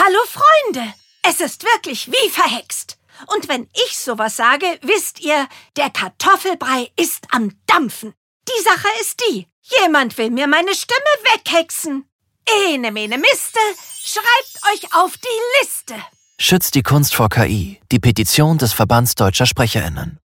Hallo Freunde, es ist wirklich wie verhext. Und wenn ich sowas sage, wisst ihr, der Kartoffelbrei ist am Dampfen. Die Sache ist die, jemand will mir meine Stimme weghexen. Ene mene miste, schreibt euch auf die Liste. Schützt die Kunst vor KI. Die Petition des Verbands Deutscher SprecherInnen.